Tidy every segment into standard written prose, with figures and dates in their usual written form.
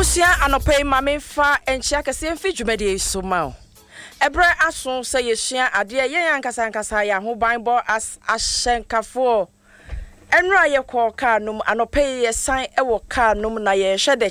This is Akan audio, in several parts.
Abusia anope mame fa enchia kese mfi dwumade so ma. Ebre aso se yehia ade ye yankasa ya ho banbo as ahyenkafo. Enra ye kọ car num anope ye san ewo car num na ye hwe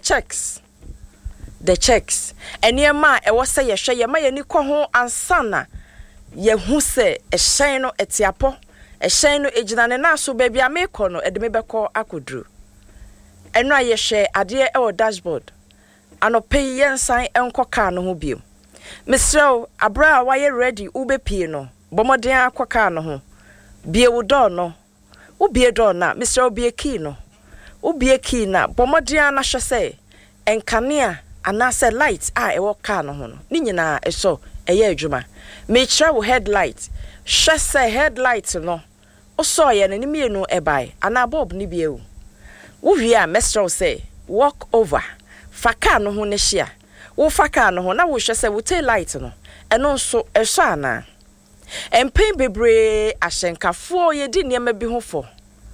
the checks eniema ewo se ye hwe ye ma ye ni kọ ho ansana ye hu se ehyen no etiapo ehyen no ejinane na so ba bia me kọ no edeme bekọ akodru. Enra ye hwe ade ewo dashboard anope ye nsan enko car no ho biom. Mr. Abra why ready ube pie no bomoden akọ car no ho bie wo door no ubie door na Mr. Obie key no ubie key na bomoden na hwe se enkanea anase light a ewo car no ho no ni nyina eso eye adwuma me kire wo headlight hwe se headlight no oso ye ne mienu ebai ana bulb ni bie wo wie a Mr. say walk over fa car no ho ne hia wo faka no ho na wo hwe se wo tail light no eno so eso ana empen bebre ahyenkafo ye di niam bi ho fo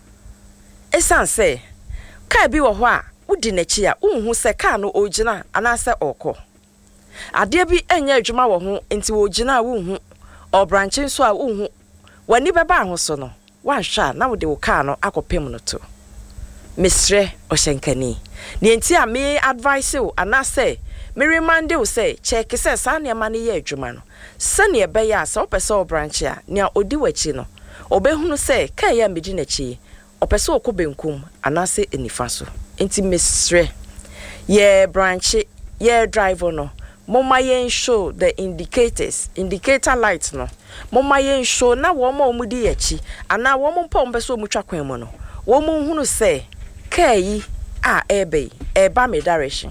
esan se ka bi wo ho a wodi nachi a unhu se ka no ogina anase okọ ade bi enye adwuma wo ho enti wo ogina wo hu obranche so a unhu wani beba ho so no wa hwa na wo de wo ka no akopem no to Mr. Oshenkani ni enti a me advice o anase me remind you say check say sane mane ye adwuma no sane be ya say opese o branch a nea odi wachi no obehunu say ka ya medi nachi opese okobenkum anase enifa so enti mesre ye branch ye driver no moma yen show the indicator light no moma yen show na wo ma omudi yachi ana wo mo mpa ompese omutwa kwan mu no wo mo hunu say ka yi a eba me direction.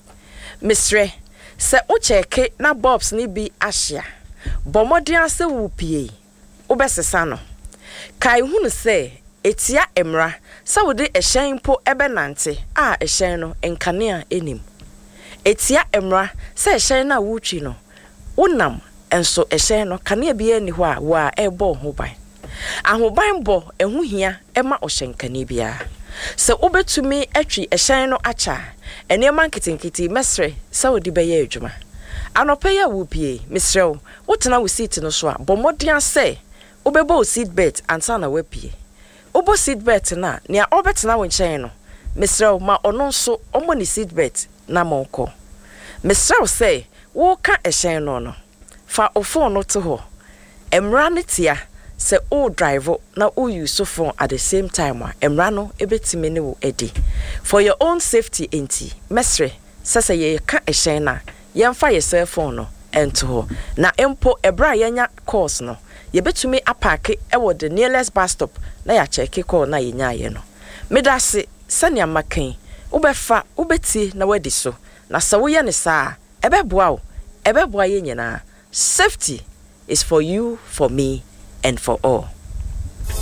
Mr. Se o cheke na bulbs ni bi ahia bomodian se wupie obesesa no kai hunu se etia emra se wode ehyen po ebenante a ehyen no enkanea enim etia emra se ehyen na wutwi no wonam enso ehyen no kanea bi ani ho a wa ebo ho ban ahoban bo ehu hia ema ohyenkane bia se obetumi atwi ehyen no acha enema nkitinkiti mesre sa odi beye adwuma anope ya wupie mesre wo tena wo seat no so a bomodian se obebo o seat belt ansa na wapie obo seat belt na nea obetena wo nchen no mesre ma ono so omo ni seat belt na monko mesre se wo ka ehyen no fa ofo no to ho emra ne tia se o drive na o use phone at the same time emra no ebetime ne wo edi for your own safety enti mesre sese ye ka ehyen na yemfa ye cell phone no ento ho na empo ebra yenya course no ye betumi apake ewo the nearest bus stop na ya check call na yenya ye no medase sania makan ubefa ubeti na wadi so na se wo ye ne saa ebeboa ye nyina. Safety is for you, for me, and for all.